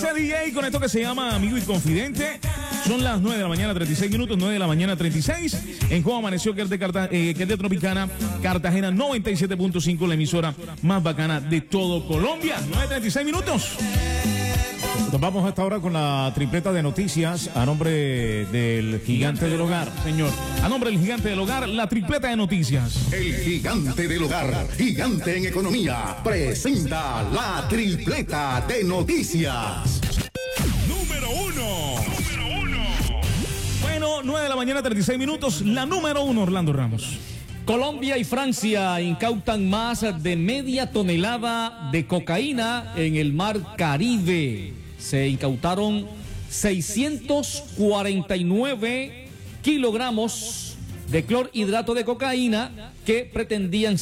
dice DJ con esto que se llama Amigo y Confidente. Son las 9 de la mañana, 36 minutos, 9 de la mañana, 36. En cómo amaneció, que es de Tropicana, Cartagena 97.5, la emisora más bacana de todo Colombia. 9:36 minutos. Nos vamos hasta ahora con la tripleta de noticias a nombre del gigante del hogar. Señor, a nombre del gigante del hogar, la tripleta de noticias. El gigante del hogar, gigante en economía, presenta la tripleta de noticias. Número uno. Bueno, 9 de la mañana, 36 minutos, la número uno, Orlando Ramos. Colombia y Francia incautan más de media tonelada de cocaína en el mar Caribe. Se incautaron 649 kilogramos de clorhidrato de cocaína que pretendían